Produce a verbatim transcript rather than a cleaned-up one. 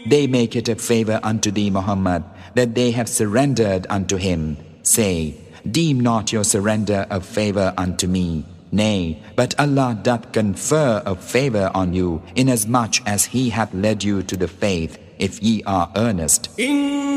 They make it a favor unto thee, Muhammad, that they have surrendered unto him. Say, deem not your surrender a favor unto me. Nay, but Allah doth confer a favor on you, inasmuch as He hath led you to the faith, if ye are earnest.